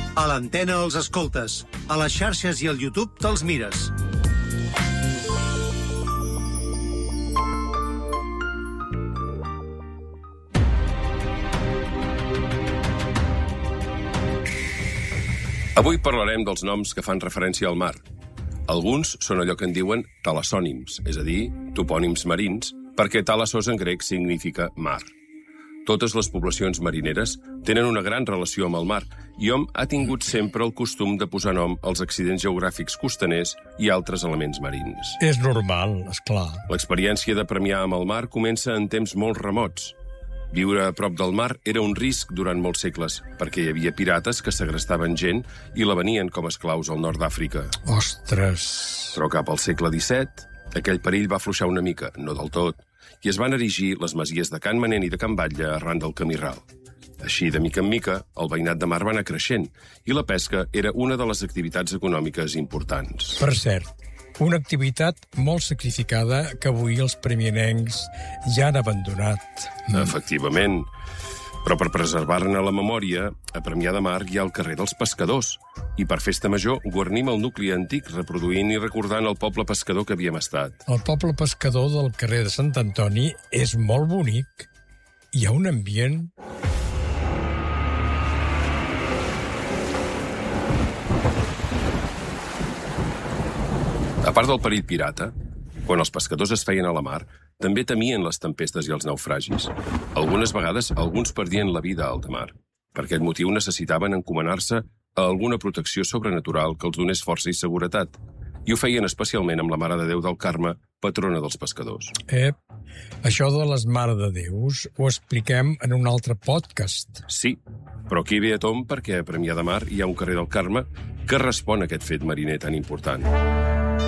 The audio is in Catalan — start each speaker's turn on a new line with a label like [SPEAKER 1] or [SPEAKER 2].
[SPEAKER 1] A l'antena els escoltes, a les xarxes i al YouTube te'ls mires.
[SPEAKER 2] Avui parlarem dels noms que fan referència al mar. Alguns són allò que en diuen talassònims, és a dir, topònims marins, perquè talassos en grec significa mar. Totes les poblacions marineres tenen una gran relació amb el mar i hom ha tingut sempre el costum de posar nom als accidents geogràfics costaners i altres elements marins.
[SPEAKER 3] És normal, esclar.
[SPEAKER 2] L'experiència de premiar amb el mar comença en temps molt remots. Viure a prop del mar era un risc durant molts segles, perquè hi havia pirates que segrestaven gent i la venien com a esclaus al nord d'Àfrica.
[SPEAKER 3] Ostres!
[SPEAKER 2] Però cap al segle XVII, aquell perill va afluixar una mica, no del tot, i es van erigir les masies de Can Manent i de Can Batlle arran del camí ral. Així, de mica en mica, el veïnat de mar va anar creixent i la pesca era una de les activitats econòmiques importants.
[SPEAKER 3] Per cert, una activitat molt sacrificada que avui els premianencs ja han abandonat.
[SPEAKER 2] Efectivament. Però per preservar-ne la memòria, a Premià de Mar hi ha el carrer dels Pescadors. I per Festa Major guarnim el nucli antic reproduint i recordant el poble pescador que havíem estat.
[SPEAKER 3] El poble pescador del carrer de Sant Antoni és molt bonic. Hi ha un ambient...
[SPEAKER 2] A part del perill pirata, quan els pescadors es feien a la mar, també temien les tempestes i els naufragis. Algunes vegades, alguns perdien la vida a alta mar. Per aquest motiu necessitaven encomanar-se a alguna protecció sobrenatural que els donés força i seguretat. I ho feien especialment amb la Mare de Déu del Carme, patrona dels pescadors.
[SPEAKER 3] Això de les Mare de Déus ho expliquem en un altre podcast.
[SPEAKER 2] Sí, però aquí ve a tom perquè a Premià de Mar hi ha un carrer del Carme que respon a aquest fet mariner tan important.